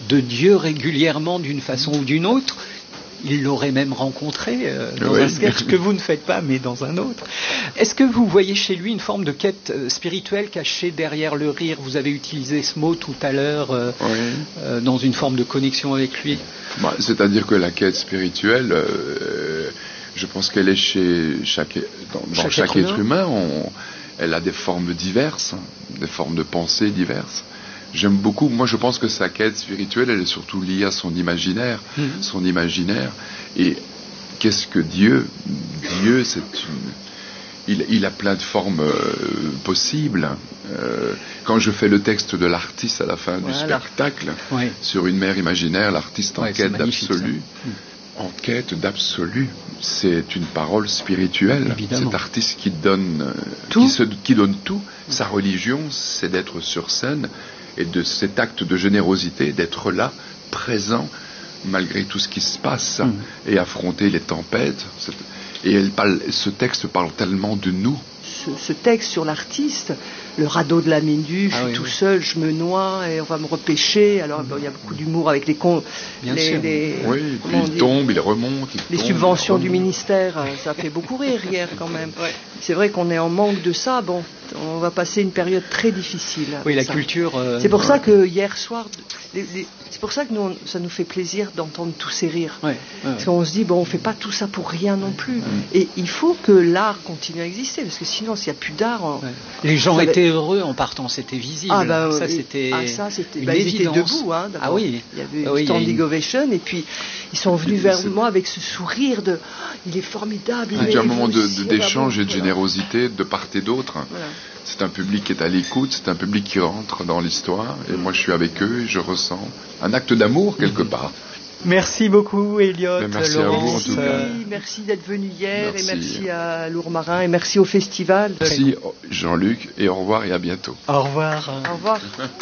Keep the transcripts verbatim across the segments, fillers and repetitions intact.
de Dieu régulièrement d'une façon ou d'une autre. Il l'aurait même rencontré euh, dans oui. un sketch que vous ne faites pas, mais dans un autre. Est-ce que vous voyez chez lui une forme de quête euh, spirituelle cachée derrière le rire? Vous avez utilisé ce mot tout à l'heure euh, oui. euh, dans une forme de connexion avec lui. Bah, c'est-à-dire que la quête spirituelle, euh, je pense qu'elle est chez chaque, dans, dans chaque, chaque être humain. On, elle a des formes diverses, des formes de pensée diverses. J'aime beaucoup, moi je pense que sa quête spirituelle, elle est surtout liée à son imaginaire, mmh. son imaginaire. Et qu'est-ce que Dieu? Dieu, c'est une... il, il a plein de formes euh, possibles. Euh, quand je fais le texte de l'artiste à la fin voilà. du spectacle, oui. sur une mer imaginaire, l'artiste en ouais, quête d'absolu, mmh. en quête d'absolu, c'est une parole spirituelle. Évidemment. Cet artiste qui donne, euh, tout. Qui, se, qui donne tout. Mmh. Sa religion, c'est d'être sur scène. Et de cet acte de générosité, d'être là, présent, malgré tout ce qui se passe, mmh. et affronter les tempêtes. Et elle parle, ce texte parle tellement de nous. Ce, ce texte sur l'artiste, le radeau de la Méduse, ah, je suis oui, tout oui. seul, je me noie et on va me repêcher. Alors bon, il y a beaucoup d'humour avec les cons. Bien les, sûr. Les, oui, puis il tombe, il remonte. Il les tombe, subventions du ministère, ça fait beaucoup rire hier quand même. Ouais. C'est vrai qu'on est en manque de ça. Bon, on va passer une période très difficile. Oui, la ça. culture. Euh, c'est pour ouais. ça que hier soir, les, les, c'est pour ça que nous, ça nous fait plaisir d'entendre tous ces rires. Ouais, ouais, parce qu'on se dit, bon, on ne fait pas tout ça pour rien non plus. Ouais. Et il faut que l'art continue à exister, parce que sinon, s'il n'y a plus d'art... On... Ouais. Les gens étaient va... heureux en partant, c'était visible. Ah, bah, ça, et... c'était ah, ça, c'était... une bah, ils étaient évidence. debout, hein, ah oui. Il y avait ah, oui, une standing une... ovation, et puis ils sont venus vers moi avec ce sourire de... Il est formidable. Il y a un moment de, de, d'échange et de générosité de part et d'autre. Voilà. C'est un public qui est à l'écoute, c'est un public qui rentre dans l'histoire, et moi je suis avec eux et je ressens un acte d'amour quelque part. Merci beaucoup, Elliot. Mais merci Laurence. à vous en tout cas. Merci d'être venu hier, merci. Et merci à Lourmarin, et merci au festival. Merci Jean-Luc, et au revoir et à bientôt. Au revoir. Au revoir.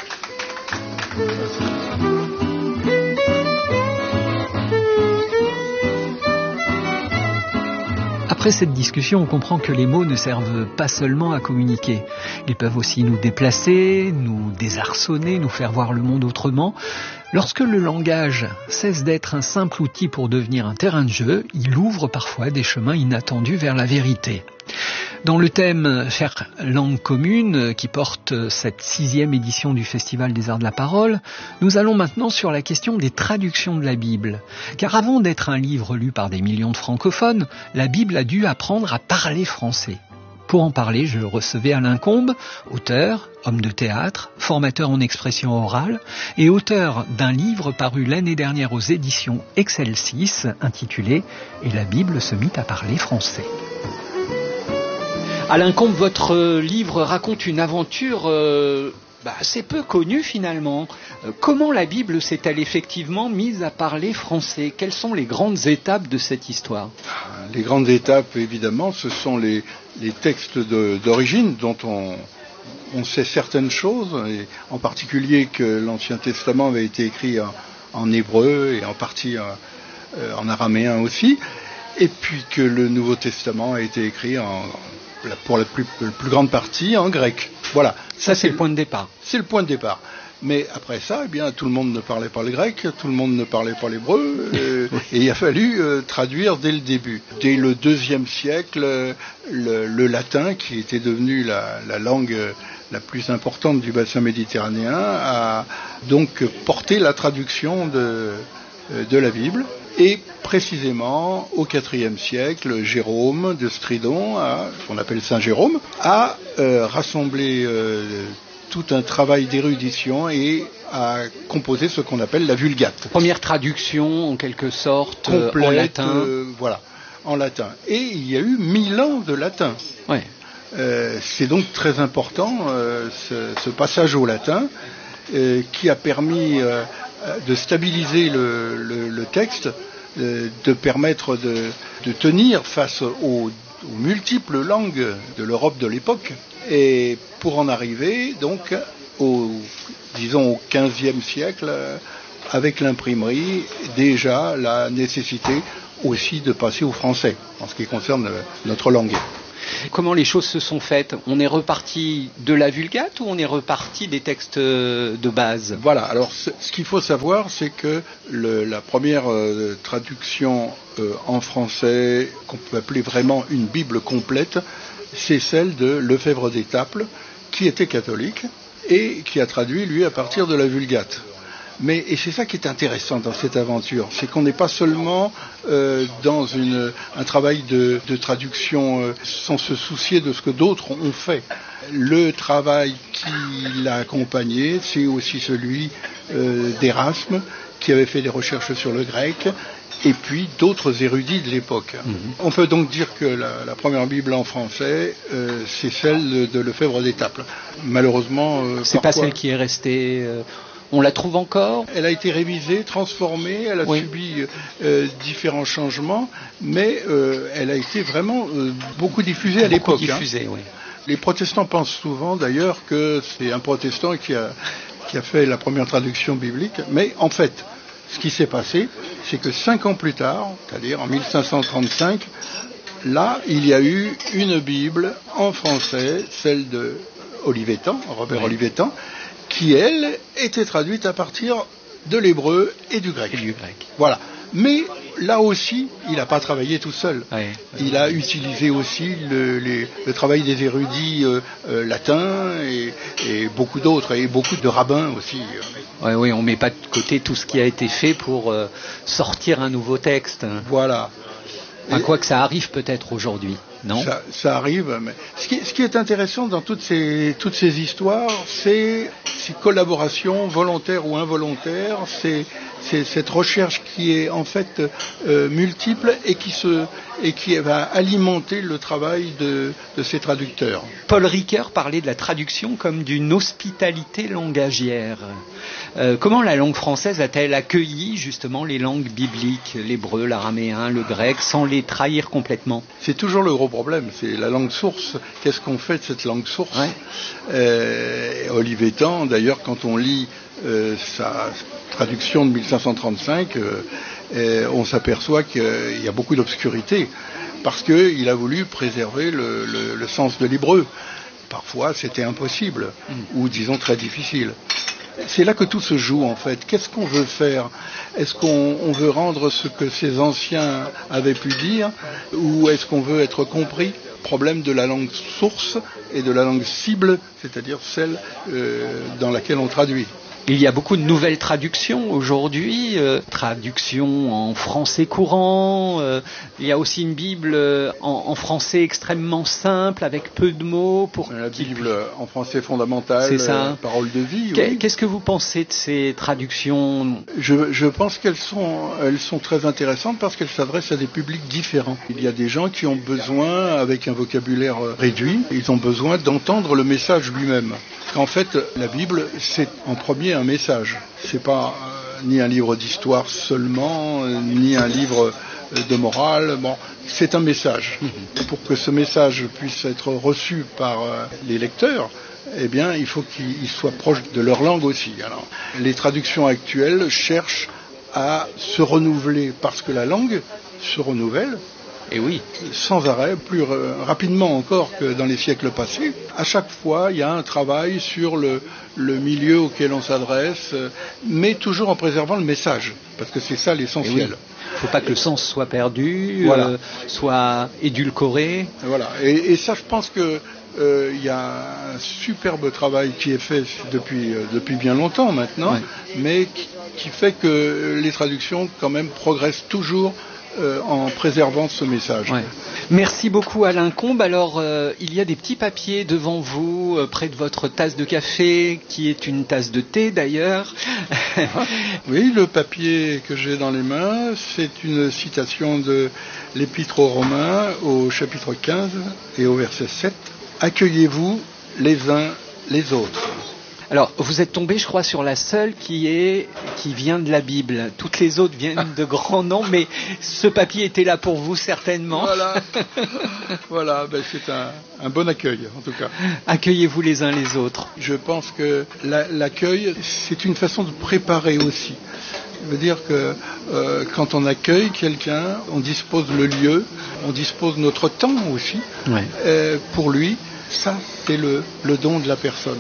Après cette discussion, on comprend que les mots ne servent pas seulement à communiquer. Ils peuvent aussi nous déplacer, nous désarçonner, nous faire voir le monde autrement. Lorsque le langage cesse d'être un simple outil pour devenir un terrain de jeu, il ouvre parfois des chemins inattendus vers la vérité. Dans le thème « Faire langue commune » qui porte cette sixième édition du Festival des Arts de la Parole, nous allons maintenant sur la question des traductions de la Bible. Car avant d'être un livre lu par des millions de francophones, la Bible a dû apprendre à parler français. Pour en parler, je recevais Alain Combes, auteur, homme de théâtre, formateur en expression orale et auteur d'un livre paru l'année dernière aux éditions Excelsis intitulé « Et la Bible se mit à parler français ». Alain Combes, votre livre raconte une aventure euh, bah, assez peu connue finalement. Euh, comment la Bible s'est-elle effectivement mise à parler français? Quelles sont les grandes étapes de cette histoire? Les grandes étapes, évidemment, ce sont les, les textes de, d'origine dont on, on sait certaines choses, et en particulier que l'Ancien Testament avait été écrit en, en hébreu et en partie en, en araméen aussi, et puis que le Nouveau Testament a été écrit en... pour la plus, la plus grande partie en grec. Voilà. Ça, ça c'est, c'est le point de départ. C'est le point de départ. Mais après ça, eh bien, tout le monde ne parlait pas le grec, tout le monde ne parlait pas l'hébreu, euh, et il a fallu euh, traduire dès le début. Dès le deuxième siècle, le, le latin, qui était devenu la, la langue la plus importante du bassin méditerranéen, a donc porté la traduction de, de la Bible. Et précisément, au quatrième siècle, Jérôme de Stridon, a, qu'on appelle Saint Jérôme, a euh, rassemblé euh, tout un travail d'érudition et a composé ce qu'on appelle la Vulgate. Première traduction, en quelque sorte, complète, en latin. Euh, voilà, en latin. Et il y a eu mille ans de latin. Ouais. Euh, c'est donc très important, euh, ce, ce passage au latin, euh, qui a permis... Euh, de stabiliser le, le, le texte, de, de permettre de, de tenir face aux, aux multiples langues de l'Europe de l'époque, et pour en arriver donc au, disons au quinzième siècle, avec l'imprimerie, déjà la nécessité aussi de passer au français en ce qui concerne notre langue. Comment les choses se sont faites? On est reparti de la Vulgate ou on est reparti des textes de base? Voilà, alors ce qu'il faut savoir, c'est que le, la première euh, traduction euh, en français, qu'on peut appeler vraiment une Bible complète, c'est celle de Lefebvre d'Étaples, qui était catholique et qui a traduit, lui, à partir de la Vulgate. Mais, et c'est ça qui est intéressant dans cette aventure, c'est qu'on n'est pas seulement euh, dans une, un travail de, de traduction euh, sans se soucier de ce que d'autres ont fait. Le travail qui l'a accompagné, c'est aussi celui euh, d'Érasme, qui avait fait des recherches sur le grec, et puis d'autres érudits de l'époque. Mmh. On peut donc dire que la, la première Bible en français, euh, c'est celle de Lefebvre d'Étaples. Malheureusement, euh, c'est parfois, pas celle qui est restée. Euh... On la trouve encore? Elle a été révisée, transformée, elle a oui. subi euh, différents changements, mais euh, elle a été vraiment euh, beaucoup diffusée à beaucoup l'époque. Diffusée, hein. oui. Les protestants pensent souvent d'ailleurs que c'est un protestant qui a, qui a fait la première traduction biblique, mais en fait, ce qui s'est passé, c'est que cinq ans plus tard, c'est-à-dire en mille cinq cent trente-cinq, là, il y a eu une Bible en français, celle de Olivetan, Robert oui. Olivetan, qui, elle, était traduite à partir de l'hébreu et du grec. Et du grec. Voilà. Mais là aussi, il n'a pas travaillé tout seul. Ouais. Il a utilisé aussi le, les, le travail des érudits euh, euh, latins et, et beaucoup d'autres, et beaucoup de rabbins aussi. Oui, oui, on ne met pas de côté tout ce qui a été fait pour euh, sortir un nouveau texte. Voilà. Enfin, quoi que ça arrive peut-être aujourd'hui, non? Ça, ça arrive, mais ce qui, ce qui est intéressant dans toutes ces, toutes ces histoires, c'est ces collaborations volontaires ou involontaires, c'est, c'est cette recherche qui est en fait euh, multiple et qui, se, et qui va alimenter le travail de, de ces traducteurs. Paul Ricoeur parlait de la traduction comme d'une hospitalité langagière. Euh, comment la langue française a-t-elle accueilli justement les langues bibliques, l'hébreu, l'araméen, le grec, sans les trahir complètement? C'est toujours le gros problème, c'est la langue source. Qu'est-ce qu'on fait de cette langue source? ouais. euh, Olivetan, d'ailleurs, quand on lit euh, sa traduction de mille cinq cent trente-cinq, euh, euh, on s'aperçoit qu'il y a beaucoup d'obscurité, parce qu'il a voulu préserver le, le, le sens de l'hébreu. Parfois, c'était impossible, mmh. ou disons très difficile. C'est là que tout se joue en fait. Qu'est-ce qu'on veut faire? Est-ce qu'on on veut rendre ce que ces anciens avaient pu dire, ou est-ce qu'on veut être compris? Problème de la langue source et de la langue cible, c'est-à-dire celle euh, dans laquelle on traduit. Il y a beaucoup de nouvelles traductions aujourd'hui, euh, traductions en français courant, euh, il y a aussi une Bible en, en français extrêmement simple, avec peu de mots. Pour La Bible en français fondamental, c'est ça. Euh, parole de vie. Qu'est, qu'est-ce que vous pensez de ces traductions? je, je pense qu'elles sont, elles sont très intéressantes parce qu'elles s'adressent à des publics différents. Il y a des gens qui ont besoin, avec un vocabulaire réduit, ils ont besoin d'entendre le message lui-même. En fait, la Bible, c'est en premier un message. C'est pas euh, ni un livre d'histoire seulement, euh, ni un livre euh, de morale. Bon, c'est un message. Mm-hmm. Pour que ce message puisse être reçu par euh, les lecteurs, eh bien, il faut qu'il soit proche de leur langue aussi. Alors, les traductions actuelles cherchent à se renouveler parce que la langue se renouvelle. Et oui, sans arrêt, plus rapidement encore que dans les siècles passés. À chaque fois, il y a un travail sur le, le milieu auquel on s'adresse, mais toujours en préservant le message, parce que c'est ça l'essentiel. Il ne faut pas que le sens soit perdu, voilà. euh, soit édulcoré. Voilà. Et, et ça, je pense que euh, il y a un superbe travail qui est fait depuis, euh, depuis bien longtemps maintenant, ouais. mais qui, qui fait que les traductions, quand même, progressent toujours Euh, en préservant ce message. Ouais. Merci beaucoup Alain Combe. Alors euh, il y a des petits papiers devant vous, euh, près de votre tasse de café, qui est une tasse de thé d'ailleurs. Ah, oui, le papier que j'ai dans les mains, c'est une citation de l'Épître aux Romains au chapitre quinze et au verset sept. Accueillez-vous les uns les autres. Alors, vous êtes tombé, je crois, sur la seule qui est qui vient de la Bible. Toutes les autres viennent de grands noms, mais ce papier était là pour vous certainement. Voilà, voilà, ben c'est un, un bon accueil en tout cas. Accueillez-vous les uns les autres. Je pense que la, l'accueil, c'est une façon de préparer aussi. Ça veut dire que Euh, quand on accueille quelqu'un, on dispose le lieu, on dispose notre temps aussi ouais. euh, pour lui. Ça, c'est le, le don de la personne.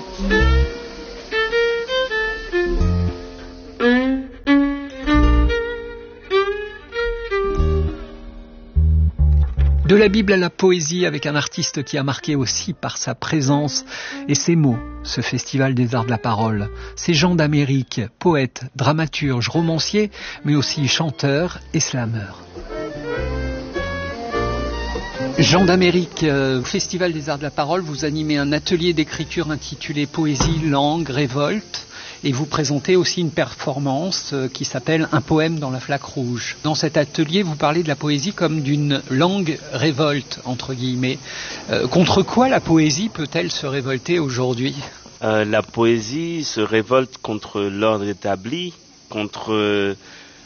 De la Bible à la poésie, avec un artiste qui a marqué aussi par sa présence et ses mots ce festival des arts de la parole. C'est Jean d'Amérique, poète, dramaturge, romancier, mais aussi chanteur et slameur. Jean d'Amérique, euh, au Festival des Arts de la Parole, vous animez un atelier d'écriture intitulé Poésie, langue, révolte, et vous présentez aussi une performance euh, qui s'appelle Un poème dans la flaque rouge. Dans cet atelier, vous parlez de la poésie comme d'une langue révolte, entre guillemets. Euh, contre quoi la poésie peut-elle se révolter aujourd'hui ? euh, La poésie se révolte contre l'ordre établi, contre euh,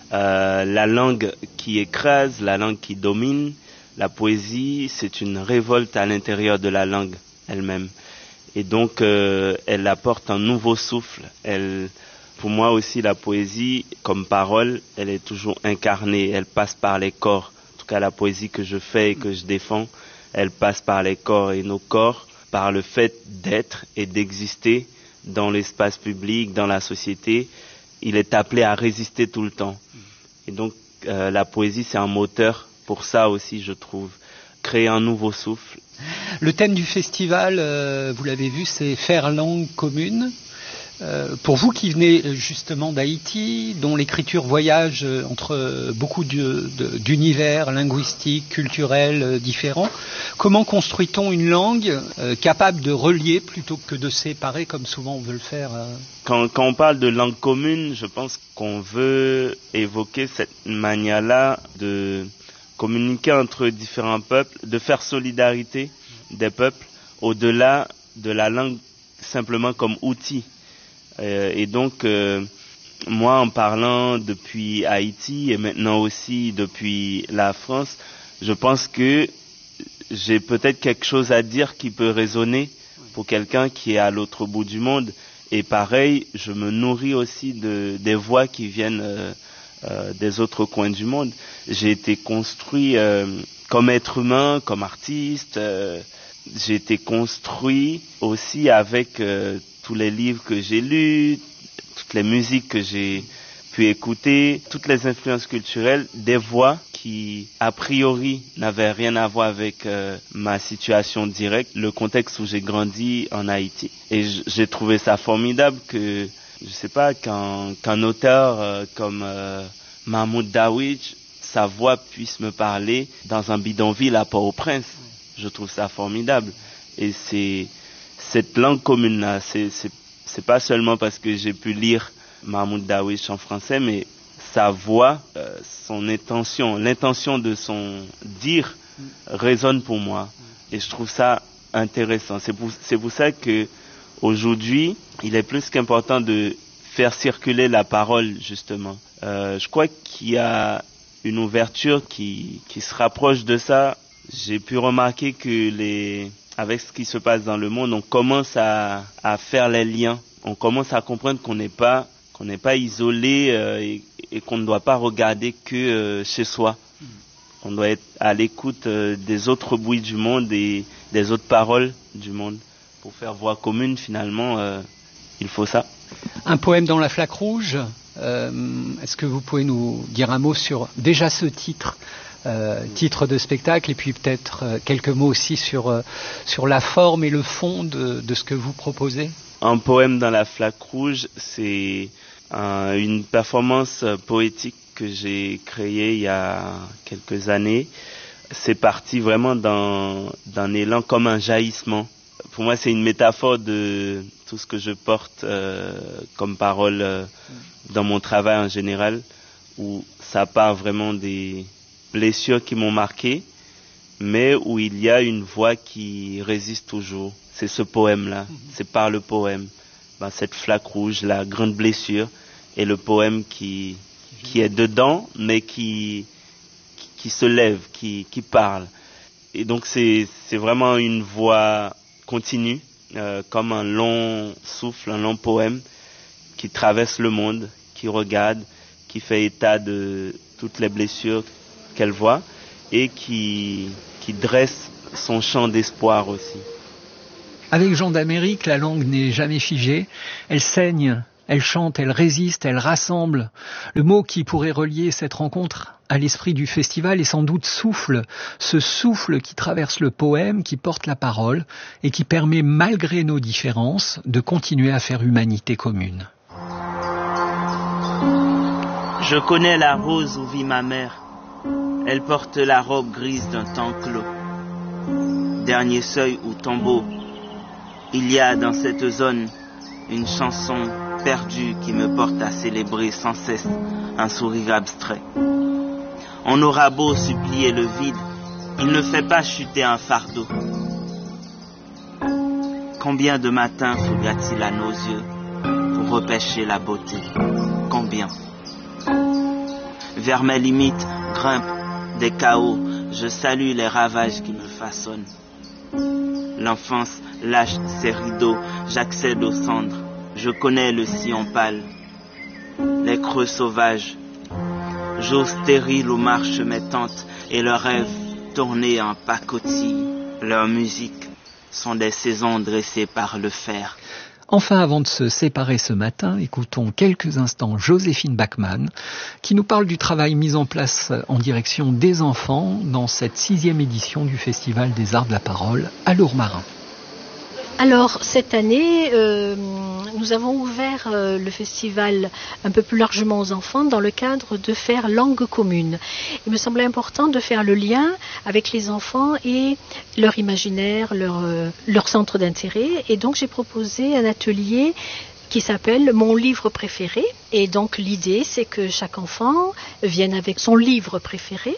la langue qui écrase, la langue qui domine. La poésie, c'est une révolte à l'intérieur de la langue elle-même. Et donc, euh, elle apporte un nouveau souffle. Elle, pour moi aussi, la poésie, comme parole, elle est toujours incarnée. Elle passe par les corps. En tout cas, la poésie que je fais et que je défends, elle passe par les corps. Et nos corps, par le fait d'être et d'exister dans l'espace public, dans la société, il est appelé à résister tout le temps. Et donc, euh, la poésie, c'est un moteur. Pour ça aussi, je trouve, créer un nouveau souffle. Le thème du festival, euh, vous l'avez vu, c'est faire langue commune. Euh, pour vous qui venez justement d'Haïti, dont l'écriture voyage entre beaucoup de, de, d'univers linguistiques, culturels euh, différents, comment construit-on une langue euh, capable de relier plutôt que de séparer comme souvent on veut le faire euh... quand, quand on parle de langue commune, je pense qu'on veut évoquer cette manière-là de communiquer entre différents peuples, de faire solidarité des peuples au-delà de la langue simplement comme outil. Euh, et donc, euh, moi, en parlant depuis Haïti et maintenant aussi depuis la France, je pense que j'ai peut-être quelque chose à dire qui peut résonner pour quelqu'un qui est à l'autre bout du monde. Et pareil, je me nourris aussi de, des voix qui viennent euh, Euh, des autres coins du monde. J'ai été construit euh, comme être humain, comme artiste. Euh, j'ai été construit aussi avec euh, tous les livres que j'ai lus, toutes les musiques que j'ai pu écouter, toutes les influences culturelles, des voix qui, a priori, n'avaient rien à voir avec euh, ma situation directe, le contexte où j'ai grandi en Haïti. Et j- j'ai trouvé ça formidable que je sais pas, qu'un, qu'un auteur euh, comme euh, Mahmoud Darwich, sa voix puisse me parler dans un bidonville à Port-au-Prince. Je trouve ça formidable. Et c'est cette langue commune-là, c'est, c'est, c'est pas seulement parce que j'ai pu lire Mahmoud Darwich en français, mais sa voix, euh, son intention, l'intention de son dire résonne pour moi. Et je trouve ça intéressant. C'est pour, c'est pour ça que aujourd'hui, il est plus qu'important de faire circuler la parole, justement. Euh, je crois qu'il y a une ouverture qui, qui se rapproche de ça. J'ai pu remarquer que les, avec ce qui se passe dans le monde, on commence à, à faire les liens. On commence à comprendre qu'on n'est pas, qu'on n'est pas isolé euh, et, et qu'on ne doit pas regarder que euh, chez soi. On doit être à l'écoute euh, des autres bruits du monde et des autres paroles du monde. Pour faire voix commune, finalement, euh, il faut ça. Un poème dans la flaque rouge, euh, est-ce que vous pouvez nous dire un mot sur déjà ce titre, euh, titre de spectacle, et puis peut-être euh, quelques mots aussi sur, euh, sur la forme et le fond de, de ce que vous proposez ? Un poème dans la flaque rouge, c'est un, une performance poétique que j'ai créée il y a quelques années. C'est parti vraiment d'un, d'un élan comme un jaillissement. Pour moi, c'est une métaphore de tout ce que je porte euh, comme parole euh, dans mon travail en général, où ça part vraiment des blessures qui m'ont marqué, mais où il y a une voix qui résiste toujours. C'est ce poème-là, c'est par le poème. Ben, cette flaque rouge, la grande blessure, et le poème qui, qui est dedans, mais qui, qui, qui se lève, qui, qui parle. Et donc, c'est, c'est vraiment une voix continue, euh, comme un long souffle, un long poème qui traverse le monde, qui regarde, qui fait état de toutes les blessures qu'elle voit et qui, qui dresse son chant d'espoir aussi. Avec Jean d'Amérique, la langue n'est jamais figée, elle saigne, elle chante, elle résiste, elle rassemble. Le mot qui pourrait relier cette rencontre à l'esprit du festival est sans doute souffle, ce souffle qui traverse le poème, qui porte la parole et qui permet, malgré nos différences, de continuer à faire humanité commune. Je connais la rose où vit ma mère. Elle porte la robe grise d'un temps clos. Dernier seuil ou tombeau, il y a dans cette zone une chanson perdue qui me porte à célébrer sans cesse un sourire abstrait. On aura beau supplier le vide, il ne fait pas chuter un fardeau. Combien de matins faudra-t-il à nos yeux pour repêcher la beauté? Combien? Vers mes limites grimpent des chaos, je salue les ravages qui me façonnent. L'enfance lâche ses rideaux, j'accède aux cendres, je connais le sillon pâle, les creux sauvages. J'ose stérile où marchent mes tantes et leurs rêves tournés en pacotille. Leur musique sont des saisons dressées par le fer. Enfin, avant de se séparer ce matin, écoutons quelques instants Joséphine Bachmann qui nous parle du travail mis en place en direction des enfants dans cette sixième édition du Festival des Arts de la Parole à Lourmarin. Alors, cette année, euh, nous avons ouvert euh, le festival un peu plus largement aux enfants dans le cadre de faire langue commune. Il me semblait important de faire le lien avec les enfants et leur imaginaire, leur, euh, leur centre d'intérêt. Et donc, j'ai proposé un atelier qui s'appelle « Mon livre préféré ». Et donc, l'idée, c'est que chaque enfant vienne avec son livre préféré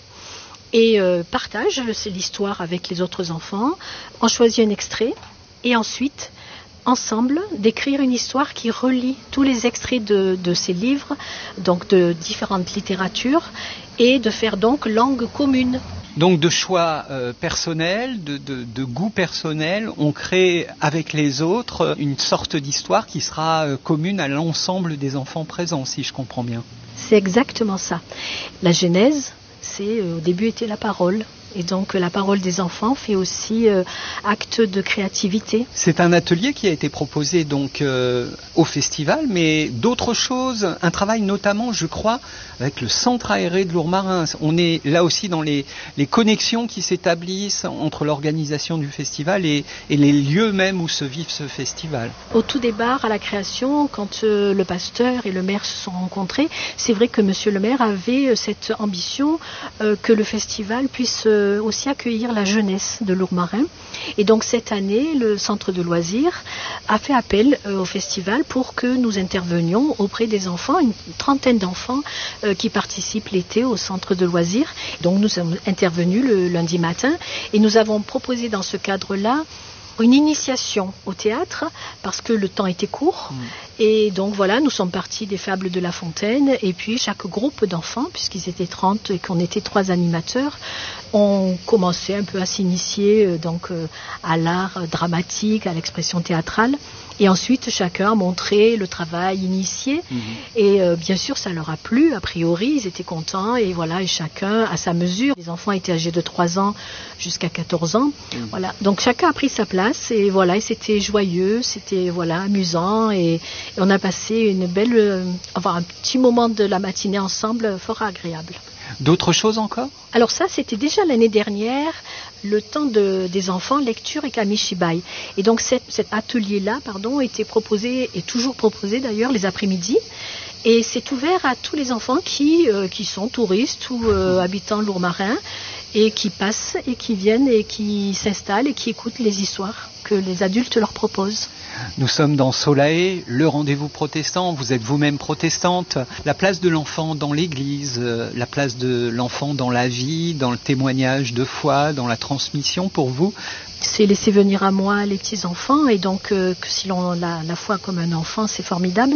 et euh, partage l'histoire avec les autres enfants. On choisit un extrait. Et ensuite, ensemble, d'écrire une histoire qui relie tous les extraits de, de ces livres, donc de différentes littératures, et de faire donc langue commune. Donc de choix euh, personnels, de, de, de goût personnel, on crée avec les autres une sorte d'histoire qui sera euh, commune à l'ensemble des enfants présents, si je comprends bien. C'est exactement ça. La genèse, c'est euh, au début était la parole. Et donc la parole des enfants fait aussi euh, acte de créativité. C'est un atelier qui a été proposé donc euh, au festival, mais d'autres choses, un travail notamment, je crois, avec le centre aéré de Lourmarin. On est là aussi dans les, les connexions qui s'établissent entre l'organisation du festival et, et les lieux même où se vit ce festival. Au tout départ, à la création, quand euh, le pasteur et le maire se sont rencontrés, c'est vrai que monsieur le maire avait cette ambition euh, que le festival puisse euh, aussi accueillir la jeunesse de Lourmarin. Et donc cette année, le centre de loisirs a fait appel euh, au festival pour que nous intervenions auprès des enfants, une trentaine d'enfants euh, qui participent l'été au centre de loisirs. Donc nous sommes intervenus le lundi matin et nous avons proposé dans ce cadre-là une initiation au théâtre parce que le temps était court. Mmh. Et donc voilà, nous sommes partis des Fables de La Fontaine et puis chaque groupe d'enfants, puisqu'ils étaient trente et qu'on était trois animateurs, ont commencé un peu à s'initier euh, donc euh, à l'art dramatique, à l'expression théâtrale. Et ensuite, chacun a montré le travail initié. Mmh. Et euh, bien sûr, ça leur a plu. A priori, ils étaient contents. Et voilà, et chacun à sa mesure. Les enfants étaient âgés de trois ans jusqu'à quatorze ans. Mmh. Voilà. Donc, chacun a pris sa place. Et voilà, et c'était joyeux, c'était voilà amusant. Et, et on a passé une belle, euh, enfin, un petit moment de la matinée ensemble, fort agréable. D'autres choses encore ? Alors ça, c'était déjà l'année dernière, le temps de, des enfants, lecture et kamishibai. Et donc cet, cet atelier-là, pardon, était proposé, et toujours proposé d'ailleurs, les après-midi. Et c'est ouvert à tous les enfants qui, euh, qui sont touristes ou euh, habitants Lourmarin et qui passent et qui viennent et qui s'installent et qui écoutent les histoires que les adultes leur proposent. Nous sommes dans Solae, le rendez-vous protestant. Vous êtes vous-même protestante. La place de l'enfant dans l'église, euh, la place de l'enfant dans la vie, dans le témoignage de foi, dans la transmission pour vous. C'est laisser venir à moi les petits-enfants et donc euh, que si l'on a la foi comme un enfant, c'est formidable.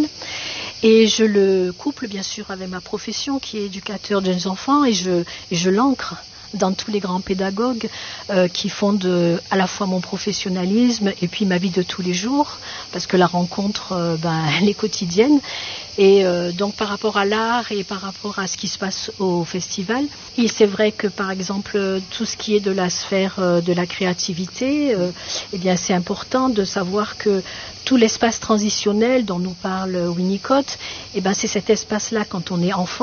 Et je le couple bien sûr avec ma profession qui est éducateur de jeunes enfants et je, et je l'ancre dans tous les grands pédagogues euh, qui fondent euh, à la fois mon professionnalisme et puis ma vie de tous les jours, parce que la rencontre, euh, ben, elle est quotidienne. Et euh, donc par rapport à l'art et par rapport à ce qui se passe au festival, et c'est vrai que par exemple tout ce qui est de la sphère euh, de la créativité, euh, eh bien c'est important de savoir que tout l'espace transitionnel dont nous parle Winnicott, eh ben c'est cet espace-là quand on est enfant.